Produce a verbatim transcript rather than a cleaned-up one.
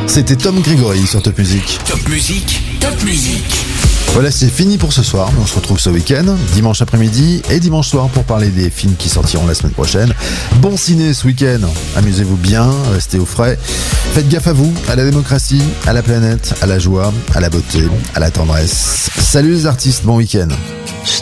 C'était Tom Grégory sur Top Music. Top Music, Top Music. Voilà, c'est fini pour ce soir. On se retrouve ce week-end, dimanche après-midi et dimanche soir pour parler des films qui sortiront la semaine prochaine. Bon ciné ce week-end. Amusez-vous bien, restez au frais. Faites gaffe à vous, à la démocratie, à la planète, à la joie, à la beauté, à la tendresse. Salut les artistes, bon week-end.